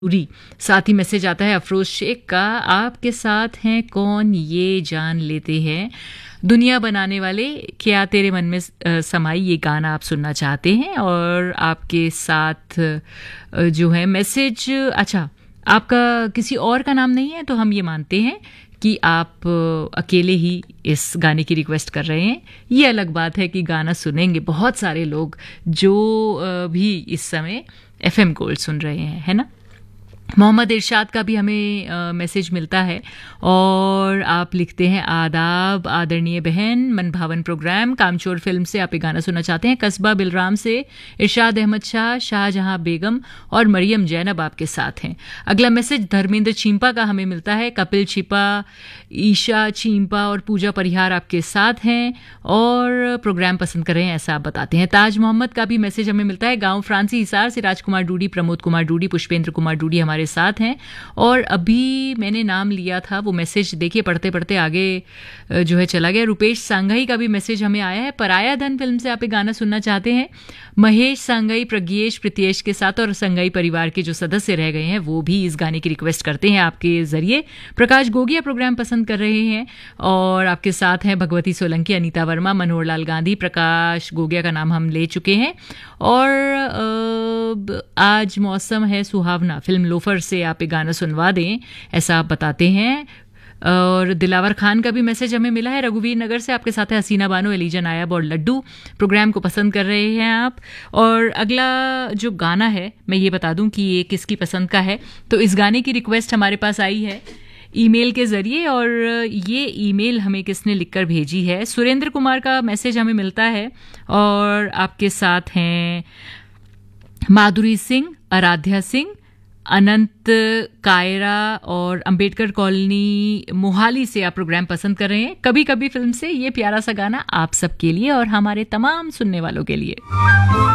पूरी। साथ ही मैसेज आता है अफरोज शेख का, आपके साथ हैं कौन ये जान लेते हैं, दुनिया बनाने वाले, क्या तेरे मन में समाई, ये गाना आप सुनना चाहते हैं। और आपके साथ जो है मैसेज, अच्छा आपका किसी और का नाम नहीं है तो हम ये मानते हैं कि आप अकेले ही इस गाने की रिक्वेस्ट कर रहे हैं। ये अलग बात है कि गाना सुनेंगे बहुत सारे लोग जो भी इस समय FM गोल्ड सुन रहे हैं, है ना। मोहम्मद इरशाद का भी हमें मैसेज मिलता है और आप लिखते हैं, आदाब आदरणीय बहन, मन भावन प्रोग्राम, कामचोर फिल्म से आप ये गाना सुनना चाहते हैं। कस्बा बिलराम से इरशाद अहमद शाह, शाहजहां बेगम और मरियम जैनब आपके साथ हैं। अगला मैसेज धर्मेंद्र चींपा का हमें मिलता है, कपिल छिपा, ईशा चींपा और पूजा परिहार आपके साथ हैं और प्रोग्राम पसंद कर रहे हैं ऐसा आप बताते हैं। ताज मोहम्मद का भी मैसेज हमें मिलता है, गाँव फ्रांसी हिसार से राजकुमार डूडी, प्रमोद कुमार डूडी, पुष्पेंद्र कुमार डूडी हमारे साथ हैं। और अभी मैंने नाम लिया था वो मैसेज देखिए पढ़ते पढ़ते आगे जो है चला गया। रुपेश सांघई का भी मैसेज हमें आया है, पराया धन फिल्म से आप ये गाना सुनना चाहते हैं। महेश सांघई प्रज्ञेश प्रीतेश के साथ और संघई परिवार के जो सदस्य रह गए हैं वो भी इस गाने की रिक्वेस्ट करते हैं आपके जरिए। प्रकाश गोगिया प्रोग्राम पसंद कर रहे हैं और आपके साथ हैं भगवती सोलंकी, अनीता वर्मा, मनोहर लाल गांधी। प्रकाश गोगिया का नाम हम ले चुके हैं। और आज मौसम है सुहावना, फिल्म लोफर से आप ये गाना सुनवा दें ऐसा आप बताते हैं। और दिलावर खान का भी मैसेज हमें मिला है, रघुवीर नगर से आपके साथ है हसीना बानो, एलिजा नायब और लड्डू। प्रोग्राम को पसंद कर रहे हैं आप। और अगला जो गाना है मैं ये बता दूं कि ये किसकी पसंद का है। तो इस गाने की रिक्वेस्ट हमारे पास आई है ईमेल के जरिए और ये ईमेल हमें किसने लिखकर भेजी है, सुरेंद्र कुमार का मैसेज हमें मिलता है। और आपके साथ हैं माधुरी सिंह, आराध्या सिंह, अनंत कायरा और अंबेडकर कॉलोनी मोहाली से आप प्रोग्राम पसंद कर रहे हैं। कभी कभी फिल्म से ये प्यारा सा गाना आप सबके लिए और हमारे तमाम सुनने वालों के लिए।